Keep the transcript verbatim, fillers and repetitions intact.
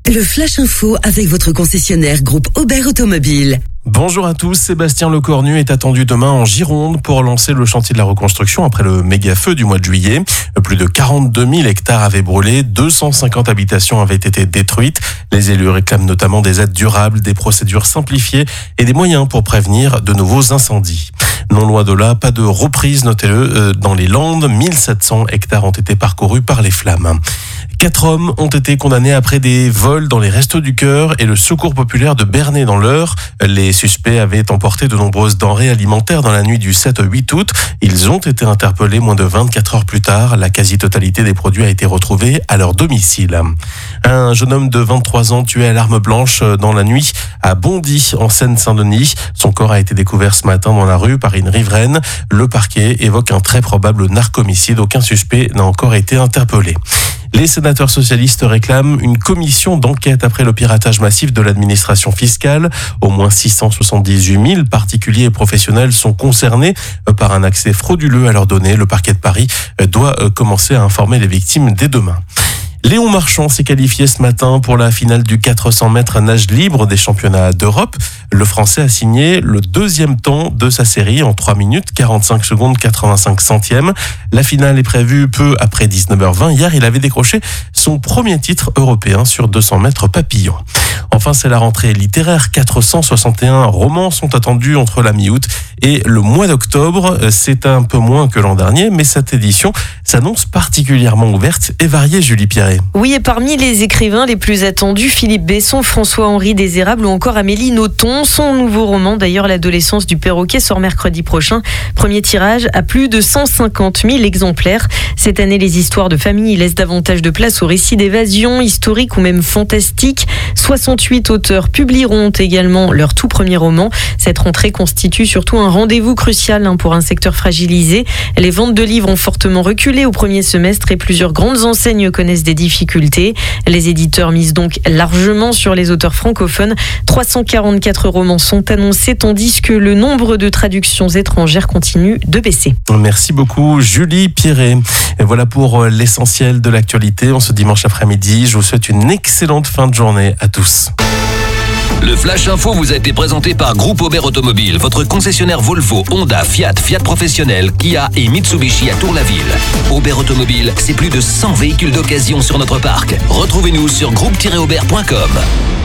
Le Flash Info avec votre concessionnaire groupe Aubert Automobile. Bonjour à tous, Sébastien Lecornu est attendu demain en Gironde pour lancer le chantier de la reconstruction après le méga-feu du mois de juillet. Plus de quarante-deux mille hectares avaient brûlé, deux cent cinquante habitations avaient été détruites. Les élus réclament notamment des aides durables, des procédures simplifiées et des moyens pour prévenir de nouveaux incendies. Non loin de là, pas de reprise, notez-le, dans les Landes, mille sept cents hectares ont été parcourus par les flammes. Quatre hommes ont été condamnés après des vols dans les Restos du Cœur et le Secours populaire de Bernay dans l'Eure. Les suspects avaient emporté de nombreuses denrées alimentaires dans la nuit du sept au huit août. Ils ont été interpellés moins de vingt-quatre heures plus tard. La quasi-totalité des produits a été retrouvée à leur domicile. Un jeune homme de vingt-trois ans tué à l'arme blanche dans la nuit à Bondy, en Seine-Saint-Denis. Son corps a été découvert ce matin dans la rue par une riveraine. Le parquet évoque un très probable narcomicide. Aucun suspect n'a encore été interpellé. Les sénateurs socialistes réclament une commission d'enquête après le piratage massif de l'administration fiscale. Au moins six cent soixante-dix-huit mille particuliers et professionnels sont concernés par un accès frauduleux à leurs données. Le parquet de Paris doit commencer à informer les victimes dès demain. Léon Marchand s'est qualifié ce matin pour la finale du quatre cents mètres nage libre des championnats d'Europe. Le Français a signé le deuxième temps de sa série en trois minutes quarante-cinq secondes quatre-vingt-cinq centièmes. La finale est prévue peu après dix-neuf heures vingt. Hier, il avait décroché son premier titre européen sur deux cents mètres papillon. Enfin, c'est la rentrée littéraire. quatre cent soixante et un romans sont attendus entre la mi-août et le mois d'octobre. C'est un peu moins que l'an dernier, mais cette édition s'annonce particulièrement ouverte et variée, Julie Pierret. Oui, et parmi les écrivains les plus attendus, Philippe Besson, François-Henri Désérable ou encore Amélie Nothomb. Son nouveau roman, d'ailleurs, L'adolescence du perroquet, sort mercredi prochain. Premier tirage à plus de cent cinquante mille exemplaires. Cette année, les histoires de famille laissent davantage de place aux récits d'évasion, historiques ou même fantastiques. soixante-huit auteurs publieront également leur tout premier roman. Cette rentrée constitue surtout un rendez-vous crucial hein, pour un secteur fragilisé. Les ventes de livres ont fortement reculé au premier semestre et plusieurs grandes enseignes connaissent des difficultés. Les éditeurs misent donc largement sur les auteurs francophones. trois cent quarante-quatre romans sont annoncés, tandis que le nombre de traductions étrangères continue de baisser. Merci beaucoup, Julie Pierret. Et voilà pour l'essentiel de l'actualité. En ce dimanche après-midi, je vous souhaite une excellente fin de journée à tous. Le Flash Info vous a été présenté par Groupe Aubert Automobile, votre concessionnaire Volvo, Honda, Fiat, Fiat Professionnel, Kia et Mitsubishi à Tour-la-Ville. Aubert Automobile, c'est plus de cent véhicules d'occasion sur notre parc. Retrouvez-nous sur groupe tiret aubert point com.